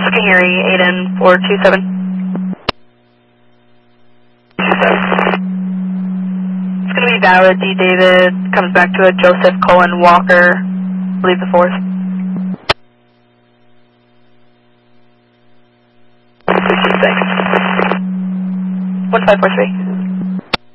Skahiri, Aiden 427. It's going to be valid. D. David comes back to a Joseph Cullen Walker. Leave the force. 626. 1543.